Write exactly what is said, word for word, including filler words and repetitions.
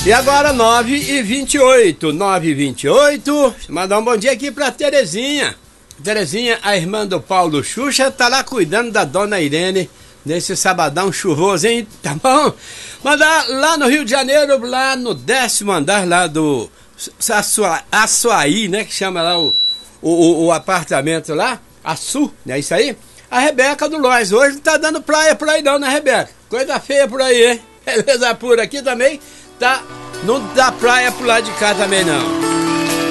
E agora nove e vinte e oito, nove e vinte e oito, mandar um bom dia aqui pra Terezinha. Terezinha, a irmã do Paulo Xuxa, tá lá cuidando da dona Irene nesse sabadão chuvoso, hein? Tá bom? Mandar lá no Rio de Janeiro, lá no décimo andar lá do Açuaí, né? Que chama lá o, o, o apartamento lá, Açu, não é isso aí? A Rebeca do Lois, hoje não tá dando praia por aí não, né, Rebeca? Coisa feia por aí, hein? Beleza pura aqui também, tá? Não dá praia pro lado de cá também não.